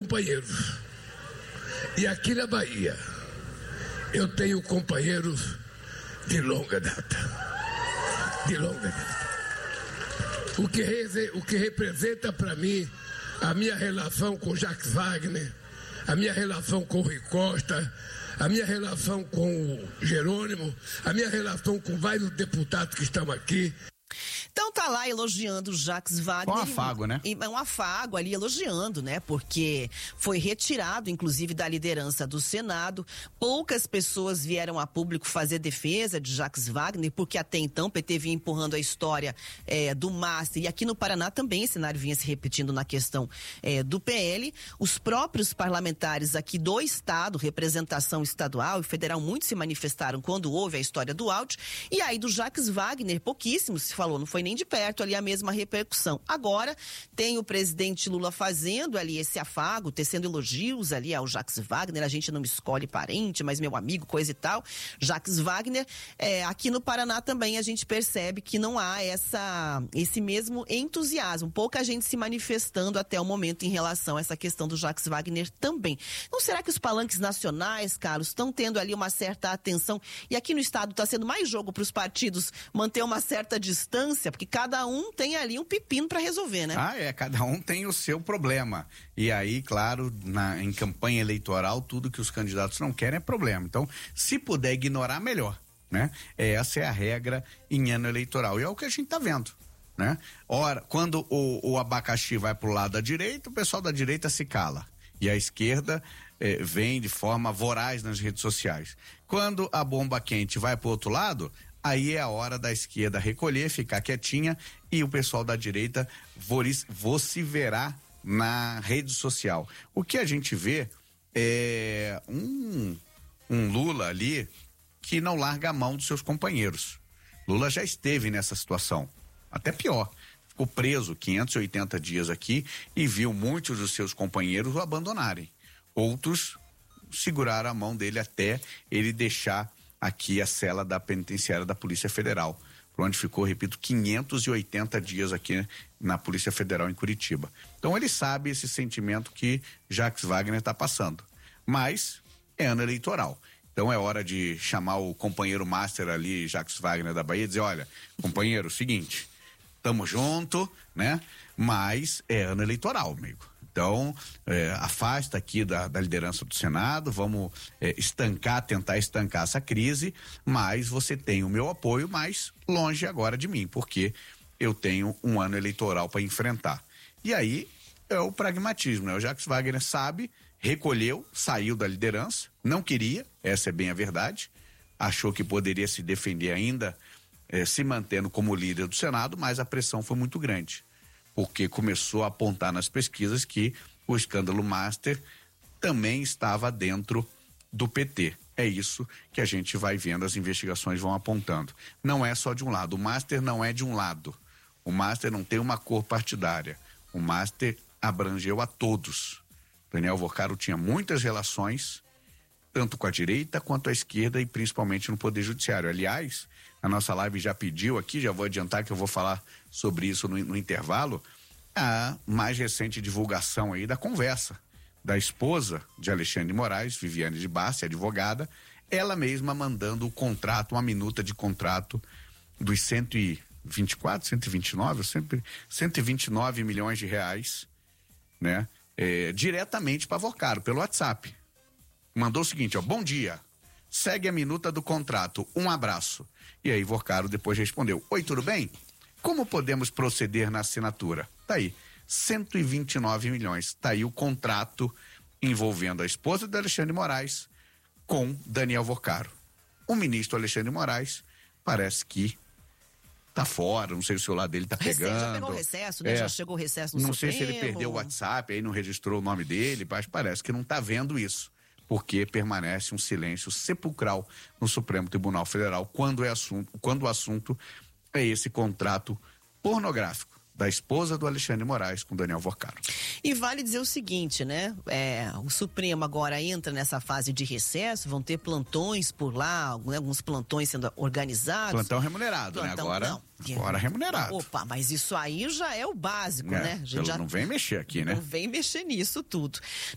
companheiros. E aqui na Bahia, eu tenho companheiros de longa data. De longa data. O que representa para mim a minha relação com Jacques Wagner, a minha relação com o Rui Costa, a minha relação com o Jerônimo, a minha relação com vários deputados que estão aqui. Então tá lá elogiando o Jacques Wagner. Um afago, né? Um afago ali elogiando, né? Porque foi retirado, inclusive, da liderança do Senado. Poucas pessoas vieram a público fazer defesa de Jacques Wagner, porque até então o PT vinha empurrando a história do Master. E aqui no Paraná também esse cenário vinha se repetindo na questão do PL. Os próprios parlamentares aqui do Estado, representação estadual e federal, muitos se manifestaram quando houve a história do áudio. E aí do Jacques Wagner, pouquíssimo se falou, não foi nem de perto ali a mesma repercussão. Agora tem o presidente Lula fazendo ali esse afago, tecendo elogios ali ao Jacques Wagner. A gente não escolhe parente, mas meu amigo, coisa e tal. Jacques Wagner, aqui no Paraná também a gente percebe que não há esse mesmo entusiasmo. Pouca gente se manifestando até o momento em relação a essa questão do Jacques Wagner também. Não será que os palanques nacionais, Carlos, estão tendo ali uma certa atenção? E aqui no estado está sendo mais jogo para os partidos manter uma certa distância, porque cada um tem ali um pepino para resolver, né? Cada um tem o seu problema. E aí, claro, em campanha eleitoral, tudo que os candidatos não querem é problema. Então, se puder ignorar, melhor, né? Essa é a regra em ano eleitoral. E é o que a gente tá vendo, né? Ora, quando o abacaxi vai pro lado da direita, o pessoal da direita se cala. E a esquerda vem de forma voraz nas redes sociais. Quando a bomba quente vai pro outro lado, aí é a hora da esquerda recolher, ficar quietinha, e o pessoal da direita vociferar na rede social. O que a gente vê é um Lula ali que não larga a mão dos seus companheiros. Lula já esteve nessa situação, até pior. Ficou preso 580 dias aqui e viu muitos dos seus companheiros o abandonarem. Outros seguraram a mão dele até ele deixar aqui a cela da penitenciária da Polícia Federal, por onde ficou, repito, 580 dias aqui na Polícia Federal em Curitiba. Então ele sabe esse sentimento que Jacques Wagner está passando. Mas é ano eleitoral. Então é hora de chamar o companheiro master ali, Jacques Wagner da Bahia, e dizer: olha, companheiro, seguinte, tamo junto, né? Mas é ano eleitoral, amigo. Então, afasta aqui da liderança do Senado, vamos tentar estancar essa crise, mas você tem o meu apoio, mas longe agora de mim, porque eu tenho um ano eleitoral para enfrentar. E aí é o pragmatismo, né? O Jacques Wagner sabe, recolheu, saiu da liderança, não queria, essa é bem a verdade, achou que poderia se defender ainda, se mantendo como líder do Senado, mas a pressão foi muito grande, porque começou a apontar nas pesquisas que o escândalo Master também estava dentro do PT. É isso que a gente vai vendo, as investigações vão apontando. Não é só de um lado, o Master não é de um lado. O Master não tem uma cor partidária. O Master abrangeu a todos. Daniel Vorcaro tinha muitas relações, tanto com a direita quanto a esquerda e principalmente no Poder Judiciário. Aliás, a nossa live já pediu aqui, já vou adiantar que eu vou falar sobre isso no intervalo, a mais recente divulgação aí da conversa da esposa de Alexandre de Moraes, Viviane de Bassi, advogada, ela mesma mandando o contrato, uma minuta de contrato dos 129 milhões de reais, né? Diretamente para Vorcaro, pelo WhatsApp. Mandou o seguinte, ó: bom dia, segue a minuta do contrato, um abraço. E aí Vorcaro depois respondeu: oi, tudo bem? Como podemos proceder na assinatura? Tá aí, 129 milhões, tá aí o contrato envolvendo a esposa de Alexandre de Moraes com Daniel Vorcaro. O ministro Alexandre de Moraes parece que tá fora, não sei se o celular dele tá pegando. Já pegou o recesso, né? Já chegou o recesso no Não Supremo. sei se ele perdeu o WhatsApp, aí não registrou o nome dele, mas parece que não tá vendo isso, porque permanece um silêncio sepulcral no Supremo Tribunal Federal quando o assunto é esse contrato pornográfico da esposa do Alexandre de Moraes com Daniel Vorcaro. E vale dizer o seguinte, né? O Supremo agora entra nessa fase de recesso, vão ter plantões por lá, alguns plantões sendo organizados. Plantão remunerado, né? Agora remunerado. Opa, mas isso aí já é o básico, né? Não vem mexer aqui, né? Não vem mexer nisso tudo.